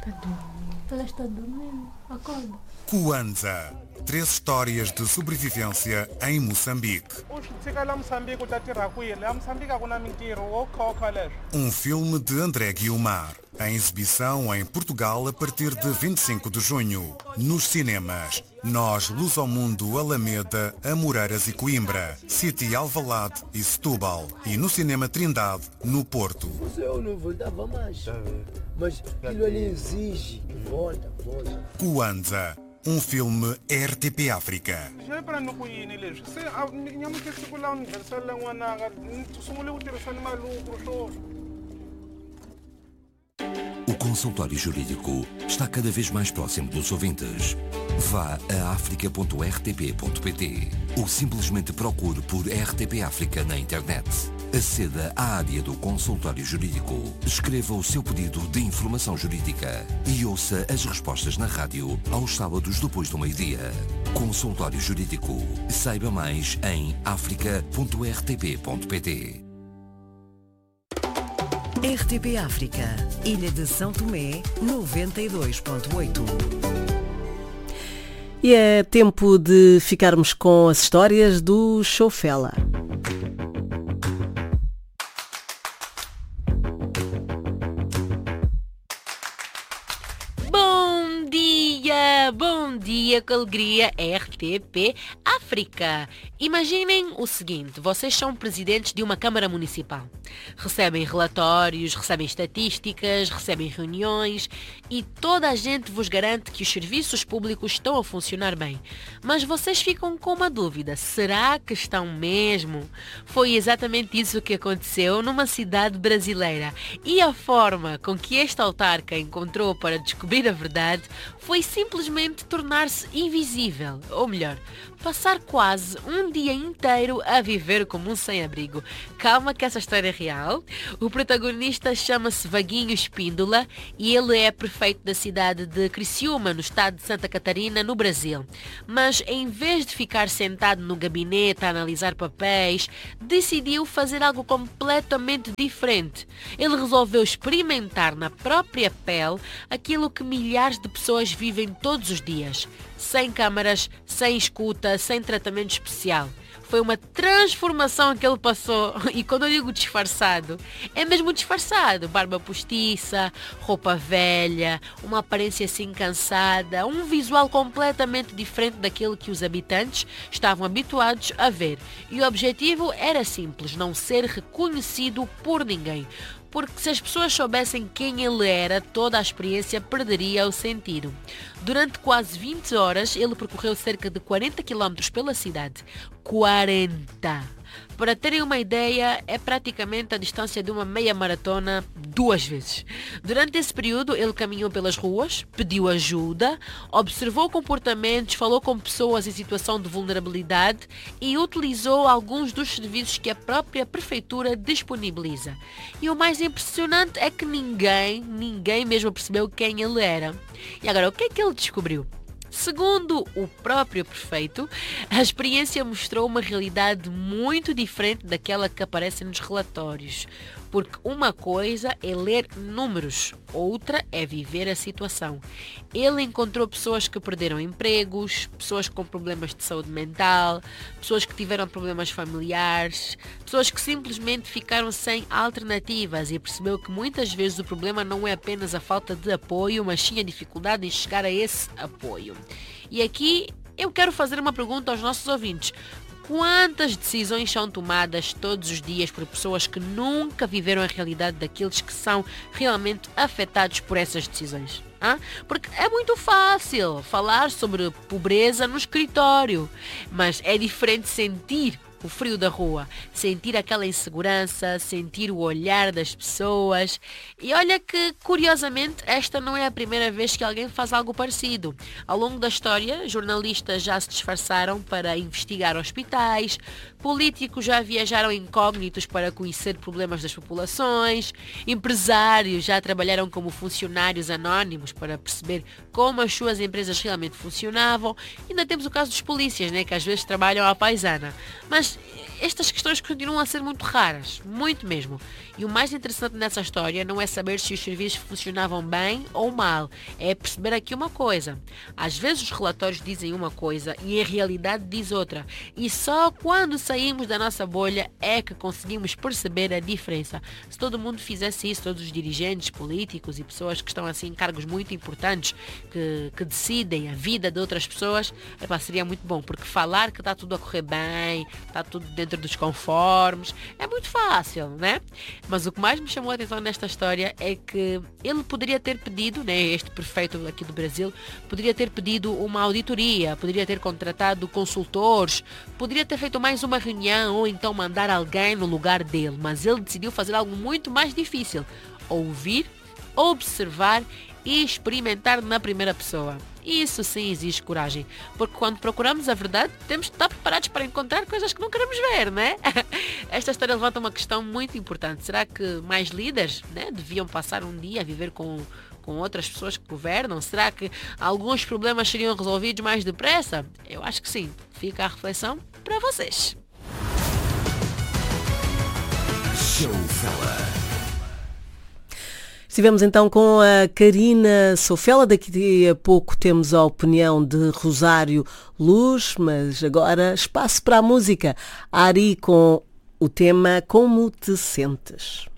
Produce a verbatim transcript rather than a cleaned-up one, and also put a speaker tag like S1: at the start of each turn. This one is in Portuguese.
S1: Está dormindo. Ela está dormindo. Acorda.
S2: Kwanza. Três histórias de sobrevivência em Moçambique. Um filme de André Guiomar. Em exibição em Portugal a partir de vinte e cinco de junho. Nos cinemas. Nós, Luz ao Mundo, Alameda, Amoreiras e Coimbra. City, Alvalade e Setúbal. E no Cinema Trindade, no Porto.
S3: Eu não voltava mais. Mas aquilo ali exige. Volta, volta.
S2: Kwanza. Um filme R T P África.
S4: O consultório jurídico está cada vez mais próximo dos ouvintes. Vá a africa ponto r t p ponto p t ou simplesmente procure por R T P África na internet. Aceda à área do consultório jurídico, escreva o seu pedido de informação jurídica e ouça as respostas na rádio aos sábados depois do meio-dia. Consultório Jurídico. Saiba mais em africa ponto r t p ponto p t.
S5: R T P África, Ilha de São Tomé, noventa e dois ponto oito.
S6: E é tempo de ficarmos com as histórias do Chofela.
S7: Bom dia, bom dia com alegria R T P África. Imaginem o seguinte, vocês são presidentes de uma Câmara Municipal. Recebem relatórios, recebem estatísticas, recebem reuniões e toda a gente vos garante que os serviços públicos estão a funcionar bem. Mas vocês ficam com uma dúvida, será que estão mesmo? Foi exatamente isso que aconteceu numa cidade brasileira. E a forma com que este autarca encontrou para descobrir a verdade foi simplesmente tornar-se invisível, ou melhor, passar quase um dia inteiro a viver como um sem-abrigo. Calma que essa história é real. O protagonista chama-se Vaguinho Espíndola e ele é prefeito da cidade de Criciúma, no estado de Santa Catarina, no Brasil. Mas em vez de ficar sentado no gabinete a analisar papéis, decidiu fazer algo completamente diferente. Ele resolveu experimentar na própria pele aquilo que milhares de pessoas vivem todos os dias. Sem câmaras, sem escuta, sem tratamento especial. Foi uma transformação que ele passou. E quando eu digo disfarçado, é mesmo disfarçado. Barba postiça, roupa velha, uma aparência assim cansada, um visual completamente diferente daquele que os habitantes estavam habituados a ver. E o objetivo era simples, não ser reconhecido por ninguém. Porque se as pessoas soubessem quem ele era, toda a experiência perderia o sentido. Durante quase vinte horas, ele percorreu cerca de quarenta quilómetros pela cidade. quarenta! Para terem uma ideia, é praticamente a distância de uma meia maratona duas vezes. Durante esse período, ele caminhou pelas ruas, pediu ajuda, observou comportamentos, falou com pessoas em situação de vulnerabilidade e utilizou alguns dos serviços que a própria prefeitura disponibiliza. E o mais impressionante é que ninguém, ninguém mesmo percebeu quem ele era. E agora, o que é que ele descobriu? Segundo o próprio prefeito, a experiência mostrou uma realidade muito diferente daquela que aparece nos relatórios. Porque uma coisa é ler números, outra é viver a situação. Ele encontrou pessoas que perderam empregos, pessoas com problemas de saúde mental, pessoas que tiveram problemas familiares, pessoas que simplesmente ficaram sem alternativas e percebeu que muitas vezes o problema não é apenas a falta de apoio, mas sim a dificuldade em chegar a esse apoio. E aqui eu quero fazer uma pergunta aos nossos ouvintes. Quantas decisões são tomadas todos os dias por pessoas que nunca viveram a realidade daqueles que são realmente afetados por essas decisões? Hã? Porque é muito fácil falar sobre pobreza no escritório, mas é diferente sentir o frio da rua, sentir aquela insegurança, sentir o olhar das pessoas. E olha que, curiosamente, esta não é a primeira vez que alguém faz algo parecido. Ao longo da história, jornalistas já se disfarçaram para investigar hospitais, políticos já viajaram incógnitos para conhecer problemas das populações, empresários já trabalharam como funcionários anónimos para perceber como as suas empresas realmente funcionavam. E ainda temos o caso dos polícias, né, que às vezes trabalham à paisana. Mas estas questões continuam a ser muito raras, muito mesmo. E o mais interessante nessa história não é saber se os serviços funcionavam bem ou mal, é perceber aqui uma coisa. Às vezes os relatórios dizem uma coisa e em realidade diz outra. E só quando saímos da nossa bolha é que conseguimos perceber a diferença. Se todo mundo fizesse isso, todos os dirigentes políticos e pessoas que estão assim em cargos muito importantes, que, que decidem a vida de outras pessoas, epá, seria muito bom, porque falar que está tudo a correr bem, está tudo dentro dos conformes, é muito fácil, né? Mas o que mais me chamou a atenção nesta história é que ele poderia ter pedido, né, este prefeito aqui do Brasil, poderia ter pedido uma auditoria, poderia ter contratado consultores, poderia ter feito mais uma reunião ou então mandar alguém no lugar dele, mas ele decidiu fazer algo muito mais difícil: ouvir, observar e experimentar na primeira pessoa. Isso sim exige coragem, porque quando procuramos a verdade, temos que estar preparados para encontrar coisas que não queremos ver, né? Esta história levanta uma questão muito importante. Será que mais líderes, né, deviam passar um dia a viver com, com outras pessoas que governam? Será que alguns problemas seriam resolvidos mais depressa? Eu acho que sim. Fica a reflexão para vocês.
S4: Showfella.
S6: Estivemos então com a Karina Sofela. Daqui a pouco temos a opinião de Rosário Luz, mas agora espaço para a música. Ari com o tema Como Te Sentes.